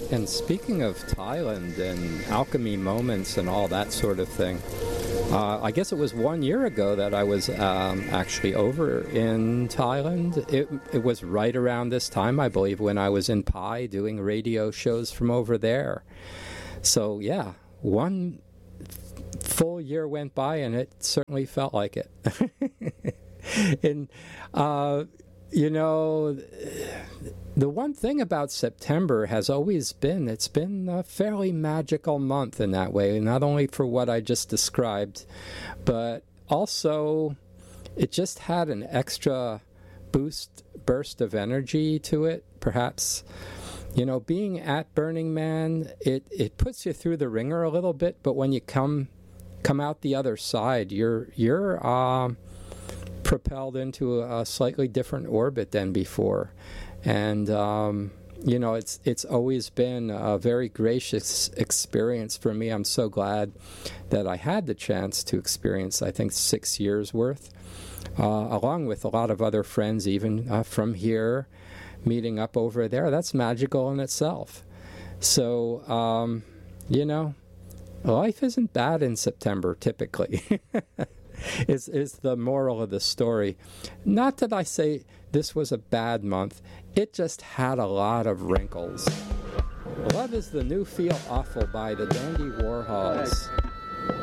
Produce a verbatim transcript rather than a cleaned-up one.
And speaking of Thailand and alchemy moments and all that sort of thing, uh, I guess it was one year ago that I was um, actually over in Thailand. It, it was right around this time, I believe, when I was in Pai doing radio shows from over there. So, yeah, one full year went by, and it certainly felt like it. and, uh, you know, the one thing about September has always been, it's been a fairly magical month in that way, not only for what I just described, but also it just had an extra boost, burst of energy to it, perhaps. You know, being at Burning Man, it, it puts you through the ringer a little bit, but when you come come out the other side, you're you're uh, propelled into a slightly different orbit than before. And, um, you know, it's it's always been a very gracious experience for me. I'm so glad that I had the chance to experience, I think, six years worth, uh, along with a lot of other friends, even uh, from here, meeting up over there. That's magical in itself. So, um, you know, life isn't bad in September, typically, is, is the moral of the story. Not that I say this was a bad month. It just had a lot of wrinkles. Love is the New Feel Awful by the Dandy Warhols.